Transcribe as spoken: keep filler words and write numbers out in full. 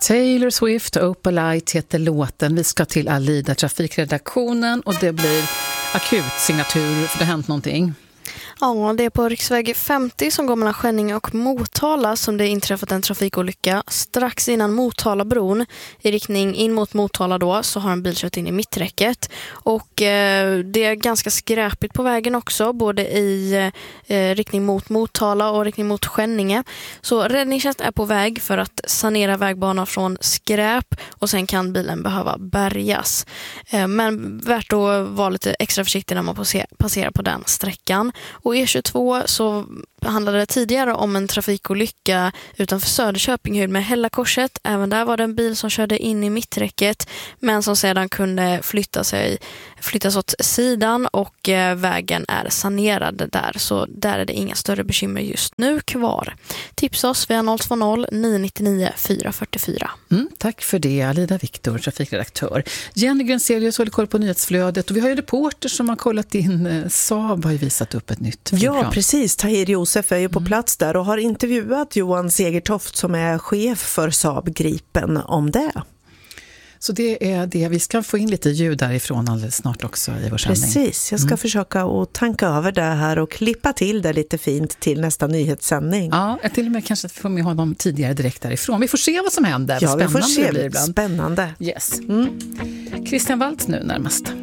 Taylor Swift, Opalite heter låten. Vi ska till Alida trafikredaktionen och det blir akut signatur för det har hänt någonting. Ja, det är på riksväg femtio som går mellan Skänninge och Motala som det inträffat en trafikolycka. Strax innan Motalabron i riktning in mot Motala då så har en bil kört in i mitträcket. Och eh, det är ganska skräpigt på vägen också, både i eh, riktning mot Motala och riktning mot Skänninge. Så räddningstjänst är på väg för att sanera vägbanan från skräp och sen kan bilen behöva bärgas. Eh, men värt att vara lite extra försiktig när man passer- passerar på den sträckan. Och E tjugotvå så handlade det tidigare om en trafikolycka utanför Söderköping med Hällakorset. Även där var det en bil som körde in i mitträcket men som sedan kunde flytta sig, flyttas åt sidan och eh, vägen är sanerad där. Så där är det inga större bekymmer just nu kvar. Tipsa oss via noll två noll nio nio nio fyra fyra fyra. Mm, tack för det, Alida Viktor, trafikredaktör. Jenny Grenselius håller koll på nyhetsflödet och vi har ju reporter som har kollat in. eh, Saab har ju visat upp ett nytt flygplan. Ja, precis. Tahir Josef är ju på mm. plats där och har intervjuat Johan Segertoft som är chef för Saab Gripen om det. Så det är det. Vi ska få in lite ljud därifrån alldeles snart också i vår sändning. Precis, jag ska mm. försöka att tanka över det här och klippa till det lite fint till nästa nyhetssändning. Ja, jag till och med kanske får med honom tidigare direkt därifrån. Vi får se vad som händer. Ja, Spännande vi får se. Det blir ibland. Spännande. Yes. Mm. Christian Waltz nu närmast.